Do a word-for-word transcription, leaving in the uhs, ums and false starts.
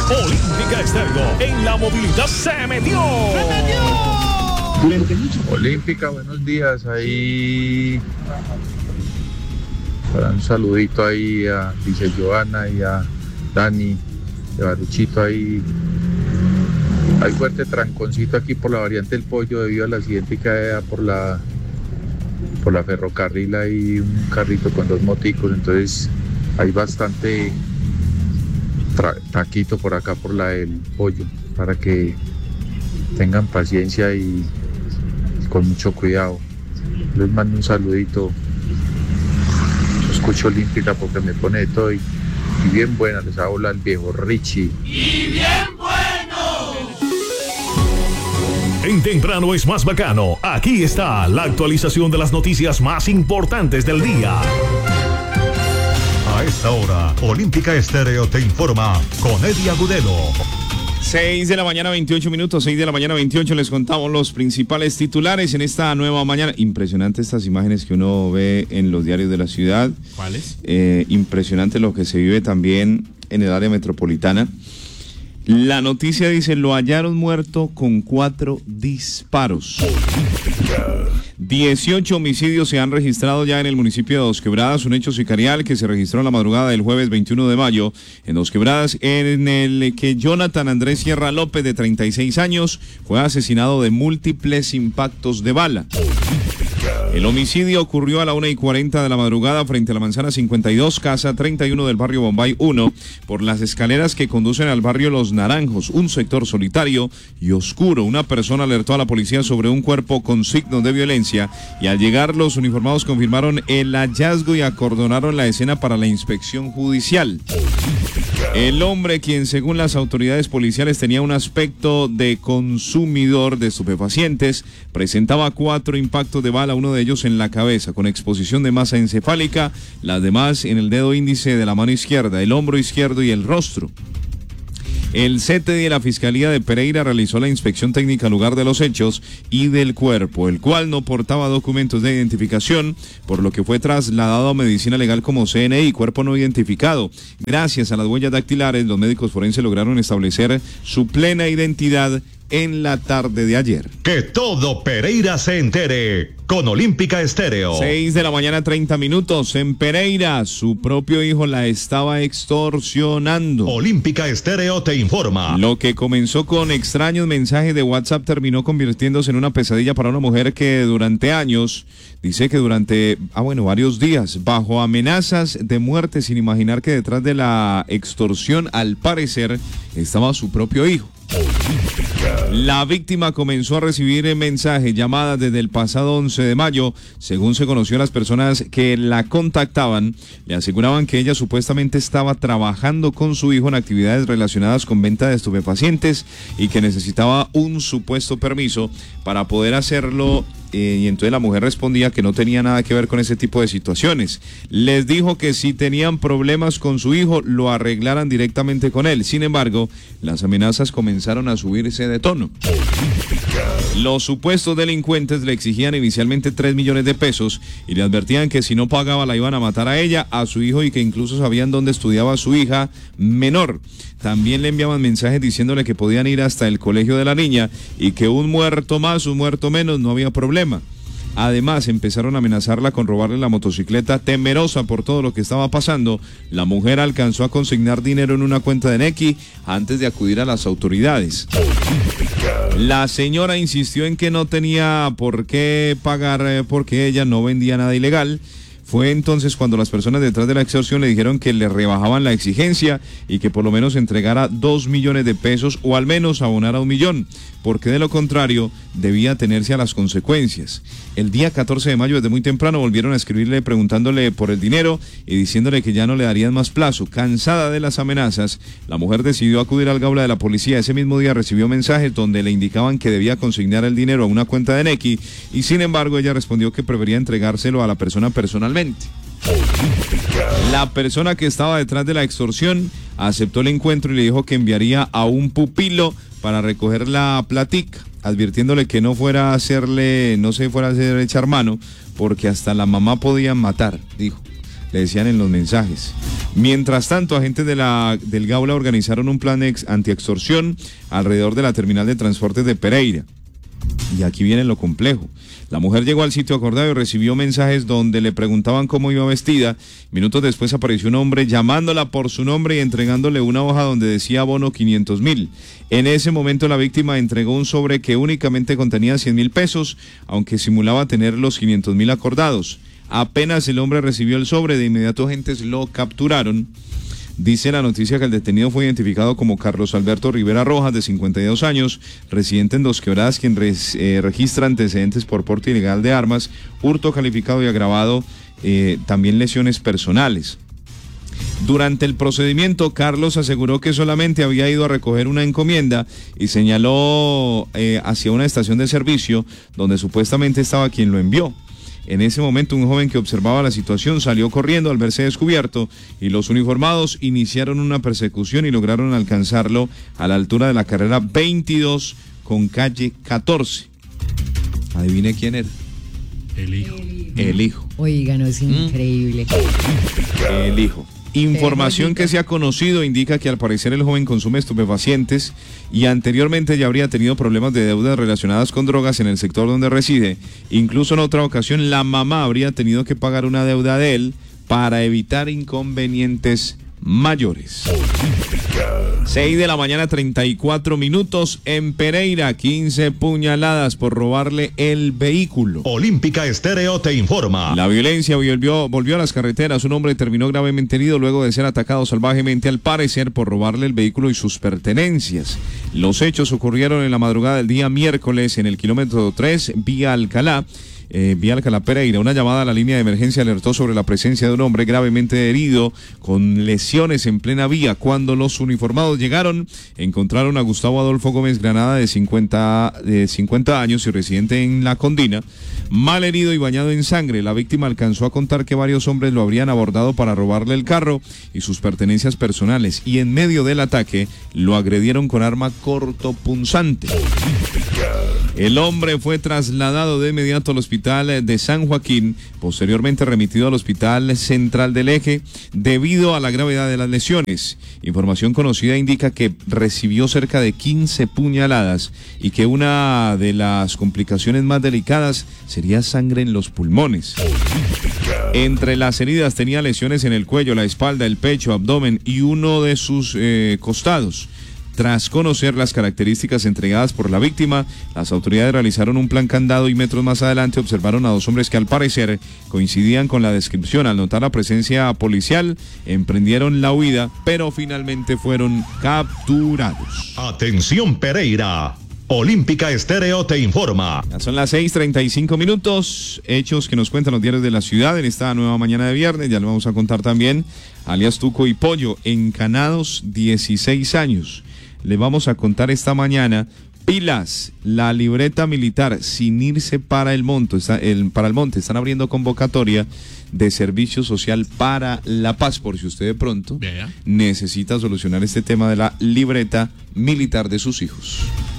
Olímpica Estéreo en la movilidad se metió. ¡Se metió! Olímpica, buenos días. Ahí para un saludito ahí a dice Joana y a Dani de Baruchito. Ahí hay fuerte tranconcito aquí por la variante del Pollo debido al accidente que hay por la por la ferrocarril. Hay un carrito con dos moticos, entonces hay bastante tra- taquito por acá por la del Pollo, para que tengan paciencia y con mucho cuidado. Les mando un saludito. Escucho Olímpica porque me pone de todo y, y bien buena. Les habla el viejo Richie. ¡Y bien bueno! En Temprano es más bacano. Aquí está la actualización de las noticias más importantes del día. A esta hora, Olímpica Estéreo te informa con Eddie Agudelo. seis de la mañana, veintiocho minutos, seis de la mañana, veintiocho, les contamos los principales titulares en esta nueva mañana. Impresionante estas imágenes que uno ve en los diarios de la ciudad. ¿Cuáles? Eh, impresionante lo que se vive también en el área metropolitana. La noticia dice, lo hallaron muerto con cuatro disparos. dieciocho homicidios se han registrado ya en el municipio de Dos Quebradas, un hecho sicarial que se registró en la madrugada del jueves veintiuno de mayo en Dos Quebradas, en el que Jonathan Andrés Sierra López, de treinta y seis años, fue asesinado de múltiples impactos de bala. El homicidio ocurrió a la una y cuarenta de la madrugada frente a la manzana cincuenta y dos, casa treinta y uno del barrio Bombay uno, por las escaleras que conducen al barrio Los Naranjos, un sector solitario y oscuro. Una persona alertó a la policía sobre un cuerpo con signos de violencia y al llegar los uniformados confirmaron el hallazgo y acordonaron la escena para la inspección judicial. El hombre, quien según las autoridades policiales tenía un aspecto de consumidor de estupefacientes, presentaba cuatro impactos de bala, uno de ellos en la cabeza, con exposición de masa encefálica, las demás en el dedo índice de la mano izquierda, el hombro izquierdo y el rostro. El C T de la Fiscalía de Pereira realizó la inspección técnica al lugar de los hechos y del cuerpo, el cual no portaba documentos de identificación, por lo que fue trasladado a medicina legal como C N I, cuerpo no identificado. Gracias a las huellas dactilares, los médicos forenses lograron establecer su plena identidad en la tarde de ayer. Que todo Pereira se entere con Olímpica Estéreo. seis de la mañana, treinta minutos. En Pereira, su propio hijo la estaba extorsionando. Olímpica Estéreo te informa. Lo que comenzó con extraños mensajes de WhatsApp terminó convirtiéndose en una pesadilla para una mujer que durante años, dice que durante, ah bueno, varios días, bajo amenazas de muerte, sin imaginar que detrás de la extorsión, al parecer, estaba su propio hijo. La víctima comenzó a recibir mensajes, llamadas desde el pasado once de mayo. Según se conoció, las personas que la contactaban le aseguraban que ella supuestamente estaba trabajando con su hijo en actividades relacionadas con venta de estupefacientes y que necesitaba un supuesto permiso para poder hacerlo. Eh, y entonces la mujer respondía que no tenía nada que ver con ese tipo de situaciones. Les dijo que si tenían problemas con su hijo, lo arreglaran directamente con él. Sin embargo, las amenazas comenzaron a subirse de tono. Los supuestos delincuentes le exigían inicialmente tres millones de pesos y le advertían que si no pagaba la iban a matar a ella, a su hijo y que incluso sabían dónde estudiaba su hija menor. También le enviaban mensajes diciéndole que podían ir hasta el colegio de la niña y que un muerto más, un muerto menos, no había problema. Además, empezaron a amenazarla con robarle la motocicleta. Temerosa por todo lo que estaba pasando, la mujer alcanzó a consignar dinero en una cuenta de Nequi antes de acudir a las autoridades. La señora insistió en que no tenía por qué pagar eh, porque ella no vendía nada ilegal. Fue entonces cuando las personas detrás de la extorsión le dijeron que le rebajaban la exigencia y que por lo menos entregara dos millones de pesos o al menos abonara un millón, porque de lo contrario debía atenerse a las consecuencias. El día catorce de mayo, desde muy temprano, volvieron a escribirle preguntándole por el dinero y diciéndole que ya no le darían más plazo. Cansada de las amenazas, la mujer decidió acudir al Gaula de la policía. Ese mismo día recibió mensajes donde le indicaban que debía consignar el dinero a una cuenta de Nequi y sin embargo ella respondió que prefería entregárselo a la persona personalmente. La persona que estaba detrás de la extorsión aceptó el encuentro y le dijo que enviaría a un pupilo para recoger la platica, advirtiéndole que no fuera a hacerle, no se fuera a hacer echar mano, porque hasta la mamá podían matar, dijo. le decían en los mensajes. Mientras tanto, agentes de la, del Gaula organizaron un plan ex, antiextorsión alrededor de la terminal de transportes de Pereira. Y aquí viene lo complejo. La mujer llegó al sitio acordado y recibió mensajes donde le preguntaban cómo iba vestida. Minutos después apareció un hombre llamándola por su nombre y entregándole una hoja donde decía bono quinientos mil. En ese momento la víctima entregó un sobre que únicamente contenía cien mil pesos, aunque simulaba tener los quinientos mil acordados. Apenas el hombre recibió el sobre, de inmediato agentes lo capturaron. Dice la noticia que el detenido fue identificado como Carlos Alberto Rivera Rojas, de cincuenta y dos años, residente en Dos Quebradas, quien res, eh, registra antecedentes por porte ilegal de armas, hurto calificado y agravado, eh, también lesiones personales. Durante el procedimiento, Carlos aseguró que solamente había ido a recoger una encomienda y señaló eh, hacia una estación de servicio donde supuestamente estaba quien lo envió. En ese momento, un joven que observaba la situación salió corriendo al verse descubierto y los uniformados iniciaron una persecución y lograron alcanzarlo a la altura de la carrera veintidós con calle catorce. Adivine quién era. El hijo. El hijo. Oigan, no, es increíble. El hijo. Información que se ha conocido indica que al parecer el joven consume estupefacientes y anteriormente ya habría tenido problemas de deudas relacionadas con drogas en el sector donde reside. Incluso en otra ocasión la mamá habría tenido que pagar una deuda de él para evitar inconvenientes mayores. seis de la mañana, treinta y cuatro minutos en Pereira, quince puñaladas por robarle el vehículo. Olímpica Estéreo te informa. La violencia volvió, volvió a las carreteras. Un hombre terminó gravemente herido luego de ser atacado salvajemente, al parecer por robarle el vehículo y sus pertenencias. Los hechos ocurrieron en la madrugada del día miércoles en el kilómetro tres, vía Alcalá. Eh, vía Alcalá Pereira. Una llamada a la línea de emergencia alertó sobre la presencia de un hombre gravemente herido con lesiones en plena vía. Cuando los uniformados llegaron, encontraron a Gustavo Adolfo Gómez Granada, de cincuenta, de cincuenta años y residente en La Condina, mal herido y bañado en sangre. La víctima alcanzó a contar que varios hombres lo habrían abordado para robarle el carro y sus pertenencias personales, y en medio del ataque lo agredieron con arma cortopunzante. El hombre fue trasladado de inmediato al hospital de San Joaquín, posteriormente remitido al hospital central del Eje debido a la gravedad de las lesiones. Información conocida indica que recibió cerca de quince puñaladas y que una de las complicaciones más delicadas sería sangre en los pulmones. Entre las heridas tenía lesiones en el cuello, la espalda, el pecho, abdomen y uno de sus eh, costados. Tras conocer las características entregadas por la víctima, las autoridades realizaron un plan candado y metros más adelante observaron a dos hombres que al parecer coincidían con la descripción. Al notar la presencia policial, emprendieron la huida, pero finalmente fueron capturados. Atención Pereira. Olímpica Estéreo te informa. Ya son las seis treinta y cinco minutos, hechos que nos cuentan los diarios de la ciudad en esta nueva mañana de viernes. Ya lo vamos a contar también, alias Tuco y Pollo, encanados dieciséis años. Le vamos a contar esta mañana, pilas, la libreta militar sin irse para el monte, está, el, para el monte, están abriendo convocatoria de servicio social para la paz, por si usted de pronto Vea. necesita solucionar este tema de la libreta militar de sus hijos.